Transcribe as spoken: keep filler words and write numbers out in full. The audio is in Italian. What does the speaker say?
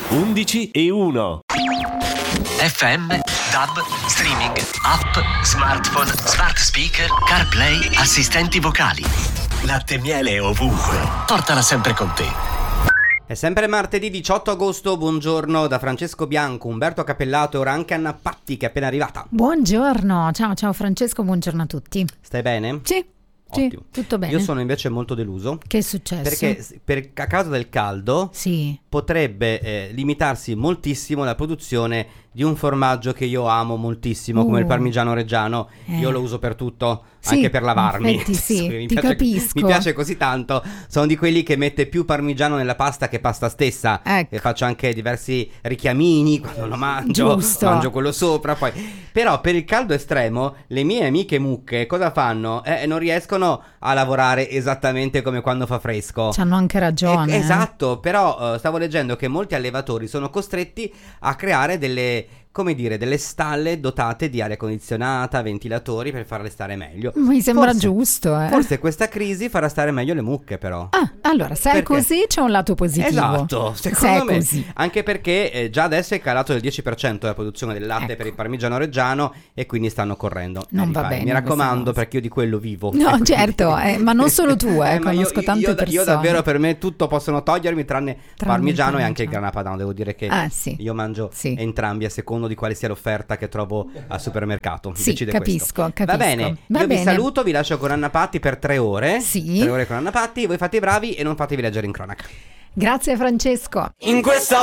undici e uno. F M, DAB, streaming, app, smartphone, smart speaker, CarPlay, assistenti vocali. Latte e miele ovunque. Portala sempre con te. È sempre martedì diciotto agosto, buongiorno da Francesco Bianco, Umberto Cappellato e ora anche Anna Patti che è appena arrivata. Buongiorno, ciao ciao Francesco, buongiorno a tutti. Stai bene? Sì, Ottimo. sì, tutto bene. Io sono invece molto deluso. Che è successo? Perché per, a causa del caldo sì. potrebbe eh, limitarsi moltissimo la produzione di un formaggio che io amo moltissimo, uh. come il parmigiano reggiano. Eh. Io lo uso per tutto, sì, anche per lavarmi. Infatti, sì, mi ti piace, capisco. Mi piace così tanto. Sono di quelli che mette più parmigiano nella pasta che pasta stessa. Ecco. E faccio anche diversi richiamini quando lo mangio. Giusto. Mangio quello sopra. Poi. Però per il caldo estremo le mie amiche mucche cosa fanno? Eh, non riescono a lavorare esattamente come quando fa fresco. C'hanno anche ragione. Eh, esatto, però uh, stavo leggendo che molti allevatori sono costretti a creare delle, come dire, delle stalle dotate di aria condizionata, ventilatori per farle stare meglio. Mi sembra forse, giusto, eh. Forse questa crisi farà stare meglio le mucche, però. Ah, allora, se è così c'è un lato positivo. Esatto, secondo se me. È così. Anche perché eh, già adesso è calato del dieci per cento la produzione del latte, ecco, per il parmigiano reggiano e quindi stanno correndo. Non eh, va ripari. bene. Mi raccomando, perché io di quello vivo. No, certo, eh, ma non solo tu, eh, eh, conosco io, tante io, persone. Io davvero, per me tutto possono togliermi tranne, tranne parmigiano il e anche il parmigiano. grana padano. Devo dire che ah, sì. io mangio sì. entrambi a secondo di quale sia l'offerta che trovo al supermercato. Sì, Decide capisco, questo. capisco. Va bene, Va io bene. vi saluto, vi lascio con Anna Patti per tre ore. Sì. Tre ore con Anna Patti, voi fate i bravi e non fatevi leggere in cronaca. Grazie Francesco. In questa